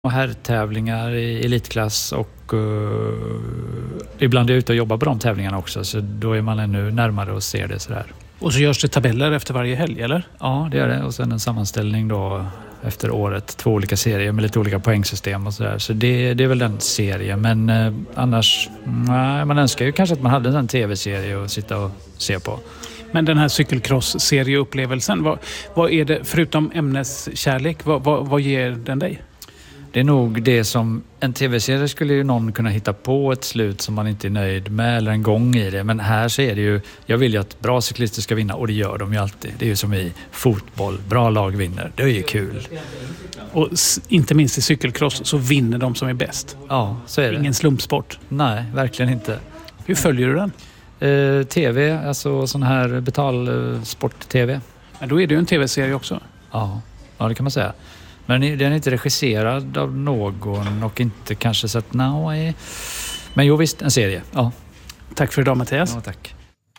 Och herrtävlingar i elitklass och ibland är jag ute och jobbar på de tävlingarna också, så då är man ännu närmare och ser det sådär. Och så görs det tabeller efter varje helg, eller? Ja, det gör det. Och sen en sammanställning då efter året. 2 olika serier med lite olika poängsystem och sådär. Så det är väl den serien. Men annars, nej, man önskar ju kanske att man hade en tv-serie att sitta och se på. Men den här cykelcross-serieupplevelsen, vad är det, förutom ämneskärlek, vad ger den dig? Det är nog det som en tv-serie skulle ju någon kunna hitta på ett slut som man inte är nöjd med eller en gång i det. Men här så är det ju, jag vill ju att bra cyklister ska vinna och det gör de ju alltid. Det är ju som i fotboll, bra lag vinner. Det är ju kul. Och inte minst i cykelcross så vinner de som är bäst. Ja, så är det. Ingen slumpsport. Nej, verkligen inte. Hur följer du den? TV, alltså sån här betalsport-TV. Men då är det ju en tv-serie också. Ja, det kan man säga. Men den är inte regisserad av någon och inte kanske så att men jo visst, en serie. Ja. Tack för idag, Mattias. Ja, tack.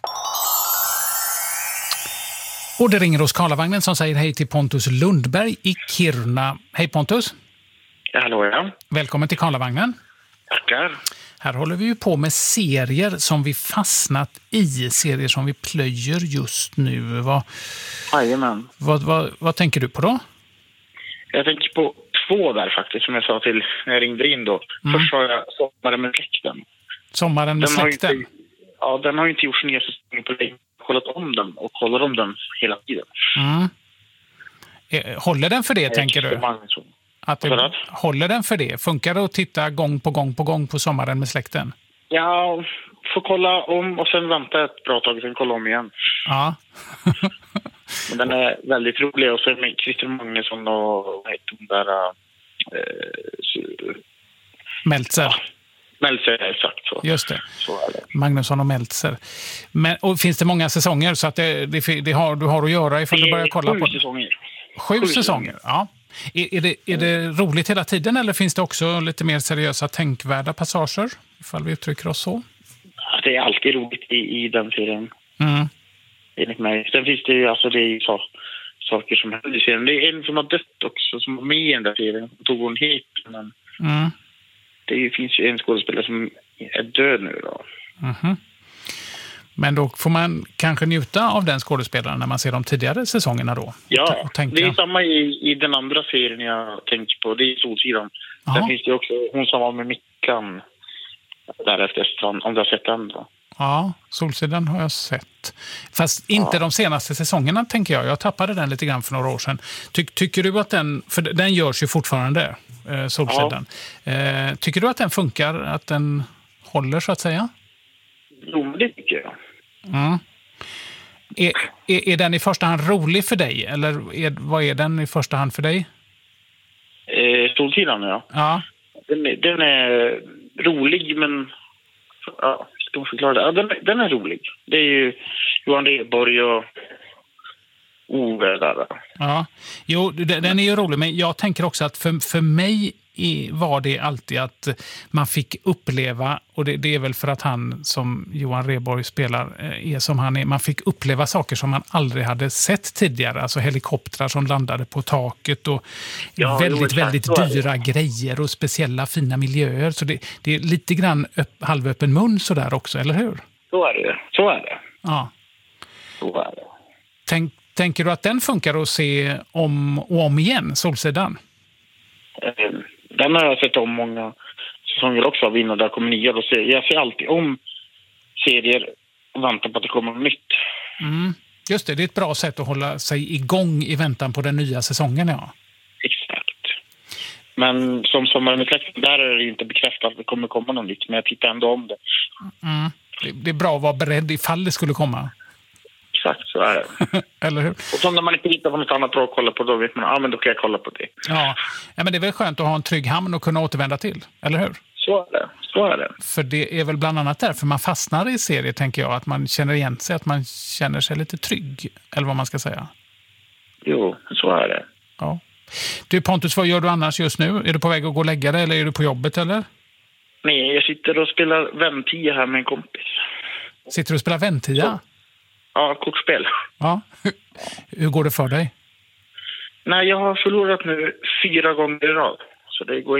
Och det ringer hos Karlavagnen som säger hej till Pontus Lundberg i Kiruna. Hej Pontus. Ja, hallå ja. Välkommen till Karlavagnen. Tackar. Här håller vi ju på med serier som vi fastnat i, serier som vi plöjer just nu. Jajamän. Vad tänker du på då? Jag tänker på 2 där faktiskt, som jag sa till när jag ringde in då. Först har jag Sommaren med släkten. Sommaren med släkten? Den har ju inte gjort sin nya säsong på länge. Kollat om den och kollar om den hela tiden. Håller den för det, tänker du? Håller den för det? Funkar det att titta gång på gång på Sommaren med släkten? Ja, får kolla om och sen vänta ett bra tag och sen kolla om igen. Ja. Men den är väldigt rolig och så med Christer Magnusson och vad heter hon där? Meltzer. Ja, Meltzer, exakt så. Just det. Så är det. Magnusson och Meltzer. Och finns det många säsonger så att du har att göra ifall du börjar kolla på det? 7 säsonger. 7 säsonger, ja. Är det roligt hela tiden eller finns det också lite mer seriösa tänkvärda passager, ifall vi uttrycker oss så? Ja, det är alltid roligt i den serien. Enligt mig. Sen finns det ju, alltså det är ju saker som händer i serien. Det är en som har dött också, som var med i den där serien. Tog hon hit, men finns ju en skådespelare som är död nu då. Men då får man kanske njuta av den skådespelaren när man ser de tidigare säsongerna då? Ja, det är samma i den andra serien jag tänker på. Det är Solsidan. Sen finns det också hon som var med Mickan därefter, om du har sett den då. Ja, Solsidan har jag sett. Fast inte de senaste säsongerna, tänker jag. Jag tappade den lite grann för några år sedan. Tycker du att den, för den görs ju fortfarande, Solsidan. Ja. Tycker du att den funkar, att den håller så att säga? Jo, det tycker jag. Är den i första hand rolig för dig? Eller vad är den i första hand för dig? Solsidan, ja. Den är rolig, men... Ja, ska man förklara det? Ja, den är rolig. Det är ju Johan Rheborg och Ove där. Ja, jo, den är ju rolig. Men jag tänker också att för mig var det alltid att man fick uppleva, och det är väl för att han som Johan Rheborg spelar är som han är, man fick uppleva saker som man aldrig hade sett tidigare, alltså helikoptrar som landade på taket och väldigt dyra grejer och speciella fina miljöer, så det är lite grann halvöppen mun så där också, eller hur? Så är det. Ja. Så är det. Tänker du att den funkar att se om och om igen, Solsidan? Den har jag sett om många säsonger också av innan där kommer nya. Jag ser alltid om serier och väntar på att det kommer något nytt. Just det är ett bra sätt att hålla sig igång i väntan på den nya säsongen, ja. Exakt. Men som Sommaren med släkten, där är det inte bekräftat att det kommer komma något nytt, men jag tittar ändå om det. Det är bra att vara beredd ifall det skulle komma. Exakt, så är det. Eller hur? Och så när man inte hittar på något annat bra att kolla på, då vet man, men då kan jag kolla på det. Ja, men det är väl skönt att ha en trygg hamn och kunna återvända till, eller hur? Så är det. För det är väl bland annat därför man fastnar i serier, tänker jag, att man känner igen sig, att man känner sig lite trygg, eller vad man ska säga. Jo, så är det. Ja. Du Pontus, vad gör du annars just nu? Är du på väg att gå och lägga dig, eller är du på jobbet, eller? Nej, jag sitter och spelar Ventia här med en kompis. Sitter du och spelar Ventia? Ja, kortspel. Ja. Hur går det för dig? Nej, jag har förlorat nu 4 gånger i rad. Så det går